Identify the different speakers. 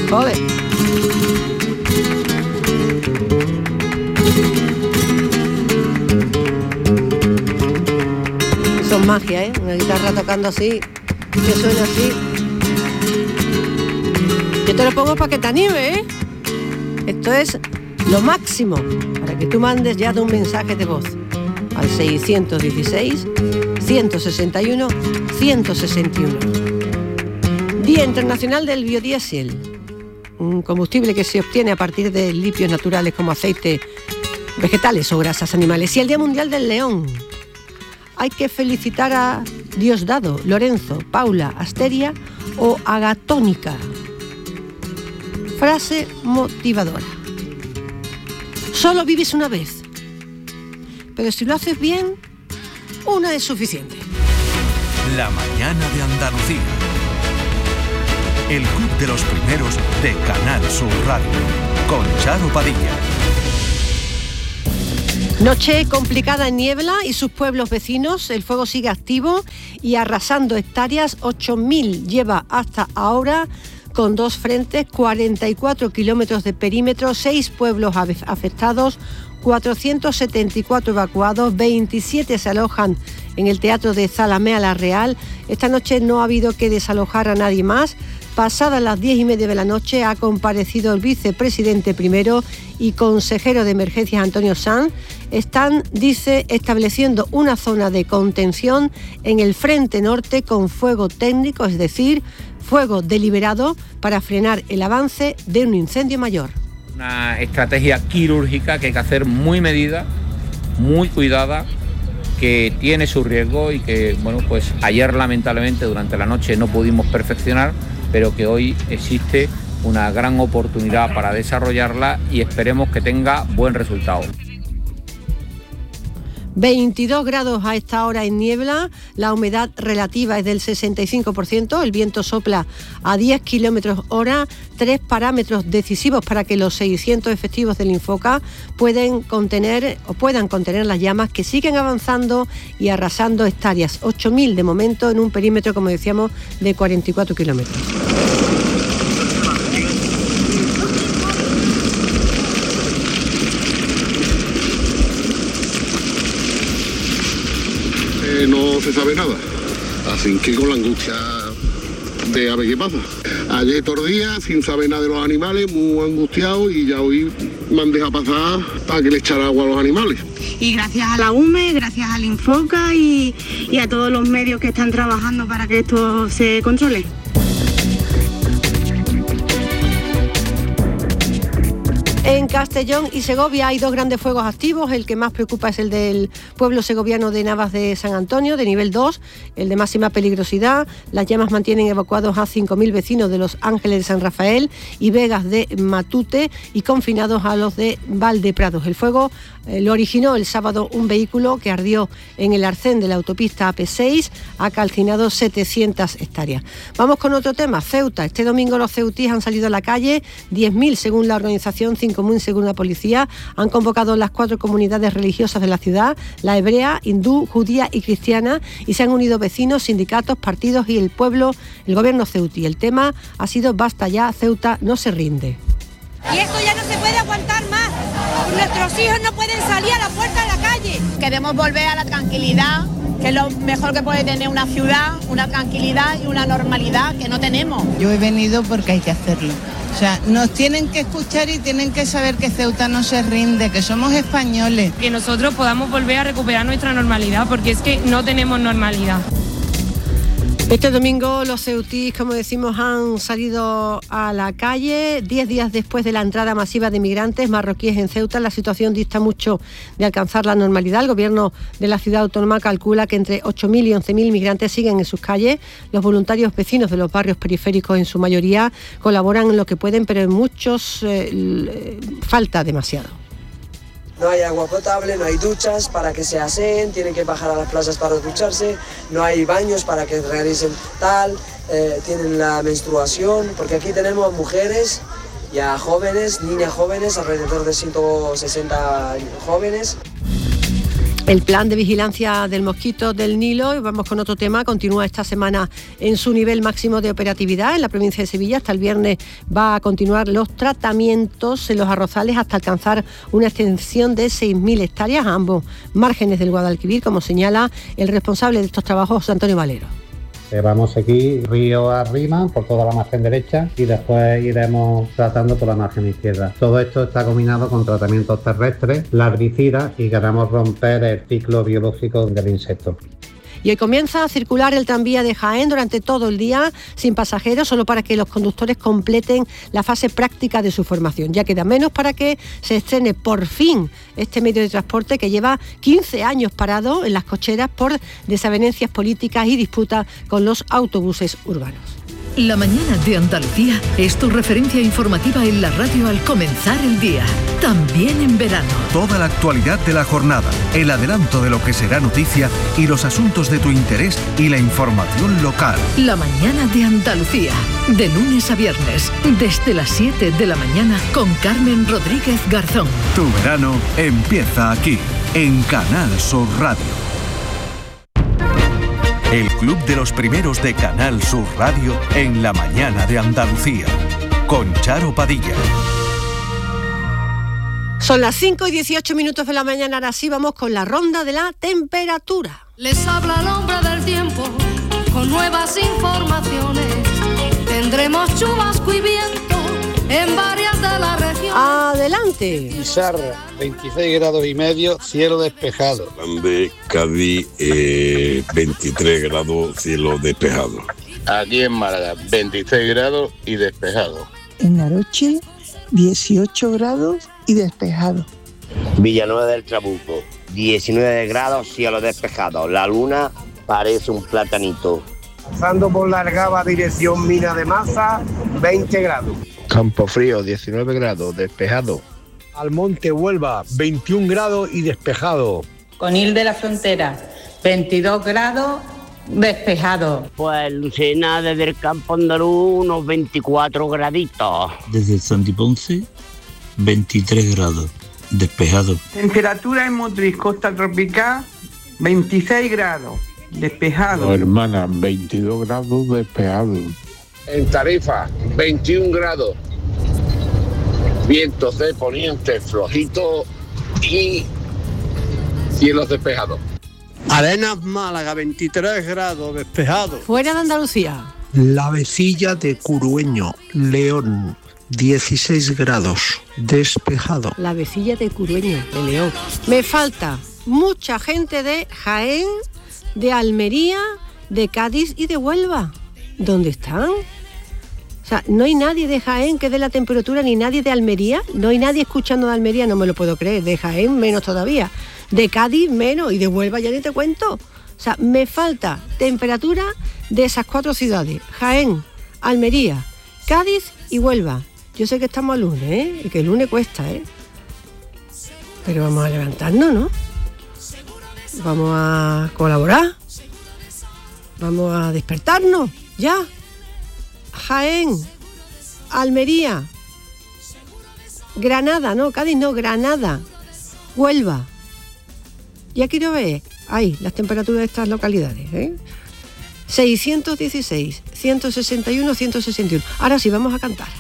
Speaker 1: Joder. Eso es magia, ¿eh? Una guitarra tocando así, que suena así. Yo te lo pongo para que te anime, ¿eh? Esto es lo máximo, para que tú mandes ya de un mensaje de voz al 616-161-161. Día Internacional del Biodiesel, un combustible que se obtiene a partir de lípidos naturales como aceite, vegetales o grasas animales. Y el Día Mundial del León. Hay que felicitar a Diosdado, Lorenzo, Paula, Asteria o Agatónica. Frase motivadora. Solo vives una vez, pero si lo haces bien, una es suficiente.
Speaker 2: La mañana de Andalucía. El club de los primeros de Canal Sur Radio, con Charo Padilla.
Speaker 1: Noche complicada en Niebla y sus pueblos vecinos. El fuego sigue activo y arrasando hectáreas. 8.000 lleva hasta ahora, con 2 frentes, 44 kilómetros de perímetro, 6 pueblos afectados, 474 evacuados, 27 se alojan en el Teatro de Zalamea la Real. Esta noche no ha habido que desalojar a nadie más. Pasadas las 10:30 de la noche ha comparecido el vicepresidente primero y consejero de emergencias Antonio Sanz. Están, dice, estableciendo una zona de contención en el frente norte con fuego técnico, es decir, fuego deliberado para frenar el avance de un incendio mayor.
Speaker 3: Una estrategia quirúrgica que hay que hacer muy medida, muy cuidada, que tiene su riesgo y que, bueno, pues ayer lamentablemente durante la noche no pudimos perfeccionar, pero que hoy existe una gran oportunidad para desarrollarla y esperemos que tenga buen resultado.
Speaker 1: 22 grados a esta hora en Niebla, la humedad relativa es del 65%, el viento sopla a 10 kilómetros hora, 3 parámetros decisivos para que los 600 efectivos del Infoca puedan contener las llamas que siguen avanzando y arrasando hectáreas, 8.000 de momento en un perímetro, como decíamos, de 44 kilómetros.
Speaker 4: No se sabe nada, así que con la angustia de a ver qué pasa. Ayer todo el día sin saber nada de los animales, muy angustiado, y ya hoy me han dejado pasar para que le echara agua a los animales.
Speaker 5: Y gracias a la UME, gracias al Infoca y a todos los medios que están trabajando para que esto se controle.
Speaker 1: En Castellón y Segovia hay 2 grandes fuegos activos. El que más preocupa es el del pueblo segoviano de Navas de San Antonio, de nivel 2, el de máxima peligrosidad. Las llamas mantienen evacuados a 5.000 vecinos de Los Ángeles de San Rafael y Vegas de Matute y confinados a los de Valdeprados. El fuego lo originó el sábado un vehículo que ardió en el arcén de la autopista AP6, ha calcinado 700 hectáreas. Vamos con otro tema, Ceuta. Este domingo los ceutíes han salido a la calle, 10.000 según la organización 5.000 según la policía. Han convocado las 4 comunidades religiosas de la ciudad, la hebrea, hindú, judía y cristiana, y se han unido vecinos, sindicatos, partidos y el pueblo, el gobierno ceutí. El tema ha sido basta ya, Ceuta no se rinde.
Speaker 6: Y esto ya no se puede aguantar más. Nuestros hijos no pueden salir a la puerta de la calle.
Speaker 7: Queremos volver a la tranquilidad, que es lo mejor que puede tener una ciudad, una tranquilidad y una normalidad que no tenemos.
Speaker 8: Yo he venido porque hay que hacerlo. O sea, nos tienen que escuchar y tienen que saber que Ceuta no se rinde, que somos españoles.
Speaker 9: Que nosotros podamos volver a recuperar nuestra normalidad, porque es que no tenemos normalidad.
Speaker 1: Este domingo los ceutíes, como decimos, han salido a la calle 10 días después de la entrada masiva de migrantes marroquíes en Ceuta. La situación dista mucho de alcanzar la normalidad. El gobierno de la ciudad autónoma calcula que entre 8.000 y 11.000 migrantes siguen en sus calles. Los voluntarios vecinos de los barrios periféricos en su mayoría colaboran en lo que pueden, pero en muchos falta demasiado.
Speaker 10: No hay agua potable, no hay duchas para que se aseen, tienen que bajar a las plazas para ducharse, no hay baños para que realicen tal, tienen la menstruación, porque aquí tenemos mujeres y a jóvenes, niñas jóvenes, alrededor de 160 jóvenes.
Speaker 1: El plan de vigilancia del mosquito del Nilo, y vamos con otro tema, continúa esta semana en su nivel máximo de operatividad en la provincia de Sevilla. Hasta el viernes va a continuar los tratamientos en los arrozales hasta alcanzar una extensión de 6.000 hectáreas a ambos márgenes del Guadalquivir, como señala el responsable de estos trabajos, Antonio Valero.
Speaker 11: Vamos aquí río arriba por toda la margen derecha y después iremos tratando por la margen izquierda. Todo esto está combinado con tratamientos terrestres, larvicidas, y queremos romper el ciclo biológico del insecto.
Speaker 1: Y hoy comienza a circular el tranvía de Jaén durante todo el día, sin pasajeros, solo para que los conductores completen la fase práctica de su formación. Ya queda menos para que se estrene por fin este medio de transporte que lleva 15 años parado en las cocheras por desavenencias políticas y disputas con los autobuses urbanos.
Speaker 12: La mañana de Andalucía es tu referencia informativa en la radio al comenzar el día, también en verano.
Speaker 2: Toda la actualidad de la jornada, el adelanto de lo que será noticia y los asuntos de tu interés y la información local.
Speaker 12: La mañana de Andalucía, de lunes a viernes, desde las 7 de la mañana con Carmen Rodríguez Garzón.
Speaker 2: Tu verano empieza aquí, en Canal Sur Radio. El Club de los Primeros de Canal Sur Radio en la mañana de Andalucía, con Charo Padilla.
Speaker 1: Son las 5:18 de la mañana, ahora sí vamos con la ronda de la temperatura.
Speaker 13: Les habla el hombre del tiempo, con nuevas informaciones. Tendremos chubasco y viento en varias de las regiones.
Speaker 1: Adelante.
Speaker 14: Pizarra, 26 grados y medio, cielo despejado.
Speaker 15: Grande, Cádiz, 23 grados, cielo despejado.
Speaker 16: Aquí en Málaga, 26 grados y despejado.
Speaker 17: En Aroche, 18 grados y despejado.
Speaker 18: Villanueva del Trabuco, 19 grados, cielo despejado. La luna parece un platanito.
Speaker 19: Pasando por la Argaba, dirección Mina de Maza, 20 grados.
Speaker 14: Campofrío, 19 grados, despejado.
Speaker 19: Almonte Huelva, 21 grados y despejado.
Speaker 20: Conil de la Frontera, 22 grados, despejado.
Speaker 21: Pues Lucena, desde el campo andaluz, unos 24 graditos.
Speaker 22: Desde Santiponce, 23 grados, despejado.
Speaker 23: Temperatura en Motriz, costa tropical, 26 grados, despejado.
Speaker 24: No, hermana, 22 grados, despejado.
Speaker 16: En Tarifa, 21 grados. Vientos de poniente flojito y cielos despejados.
Speaker 25: Arenas Málaga, 23 grados, despejado.
Speaker 1: Fuera de Andalucía.
Speaker 26: La Vecilla de Curueño, León, 16 grados, despejado.
Speaker 1: La Vecilla de Curueño, de León. Me falta mucha gente de Jaén, de Almería, de Cádiz y de Huelva. ¿Dónde están? O sea, no hay nadie de Jaén que dé la temperatura, ni nadie de Almería. No hay nadie escuchando de Almería, no me lo puedo creer. De Jaén menos todavía. De Cádiz menos, y de Huelva ya ni te cuento. O sea, me falta temperatura de esas 4 ciudades: Jaén, Almería, Cádiz y Huelva. Yo sé que estamos a lunes, ¿eh? Y que el lunes cuesta, ¿eh? Pero vamos a levantarnos, ¿no? Vamos a colaborar. Vamos a despertarnos, ya. Jaén, Almería, Granada, no, Cádiz no, Granada, Huelva. Ya quiero ver, ahí, las temperaturas de estas localidades, ¿eh? 616, 161, 161. Ahora sí, vamos a cantar.